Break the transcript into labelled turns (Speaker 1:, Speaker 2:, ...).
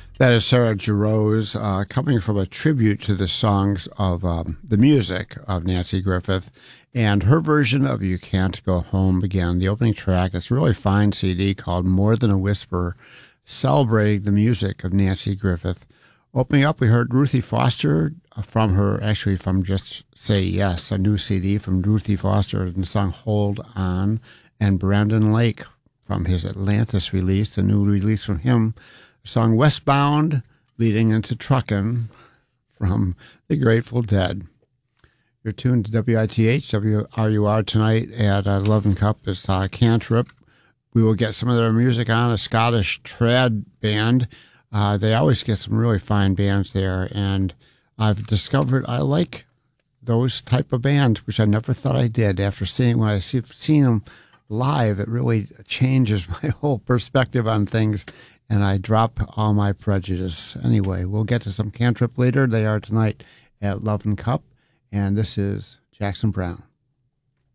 Speaker 1: That is Sarah Jarosz, coming from a tribute to the songs of the music of Nanci Griffith, and her version of You Can't Go Home Again. The opening track is a really fine CD called More Than a Whisper, celebrating the music of Nanci Griffith. Opening up, we heard Ruthie Foster from Just Say Yes, a new CD from Ruthie Foster, and the song Hold On, and Brandon Lake from his Atlantis release, a new release from him, the song Westbound, leading into Truckin' from the Grateful Dead. You're tuned to WITH, WRUR tonight at 11 Cup. It's Cantrip. We will get some of their music on, a Scottish trad band. They always get some really fine bands there, and I've discovered I like those type of bands, which I never thought I did. When I've seen them live, it really changes my whole perspective on things, and I drop all my prejudice. Anyway, we'll get to some Cantrip later. They are tonight at 11 Cup, and this is Jackson Browne.